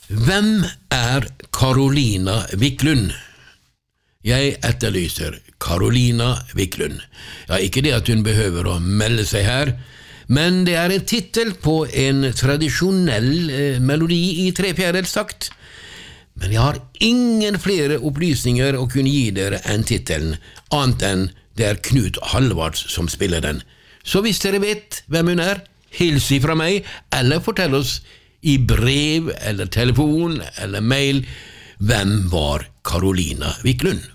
Hvem Carolina Wiklund? Jeg etterlyser Carolina Wiklund. Ja, ikke det at hun behøver å melde seg her, men det en titel på en tradisjonell melodi i 3/4-takt. Men jeg har ingen flere opplysninger å kunne gi dere enn titelen, annet enn det Knut Halvards som spiller den. Så hvis dere vet hvem hun hils ifra meg, eller fortell oss i brev, eller telefon, eller mail, hvem var Carolina Wiklund?